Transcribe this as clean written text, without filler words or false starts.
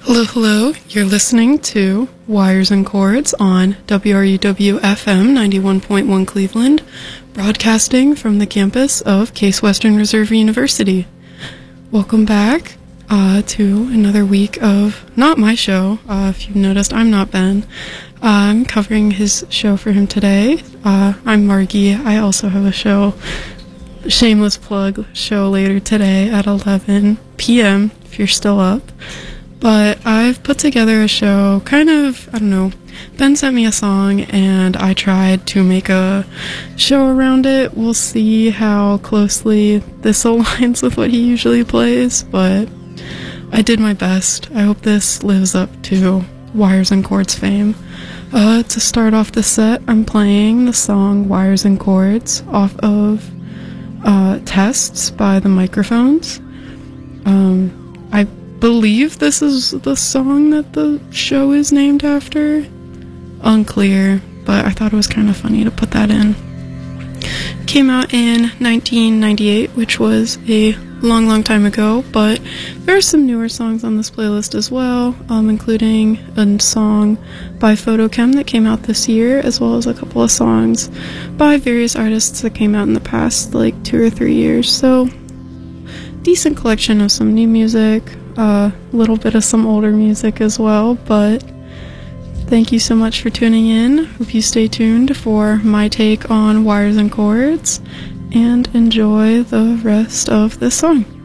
Hello, hello. You're listening to Wires and Chords on WRUW FM 91.1 Cleveland, broadcasting from the campus of Case Western Reserve University. Welcome back to another week of not my show. If you've noticed, I'm not Ben. I'm covering his show for him today. I'm Margie. I also have a show, shameless plug, show later today at 11 p.m. if you're still up. But I've put together a show, kind of, I don't know, Ben sent me a song and I tried to make a show around it. We'll see how closely this aligns with what he usually plays, but I did my best. I hope this lives up to Wires and Chords fame. To start off the set, I'm playing the song Wires and Chords off of Tests by The Microphones. I believe this is the song that the show is named after. Unclear, but I thought it was kind of funny to put that in. Came out in 1998, which was a long time ago, but there are some newer songs on this playlist as well, including a song by Photochem that came out this year, as well as a couple of songs by various artists that came out in the past, like 2 or 3 years. So, decent collection of some new music, a little bit of some older music as well, but thank you so much for tuning in. Hope you stay tuned for my take on Wires and Chords, and enjoy the rest of this song.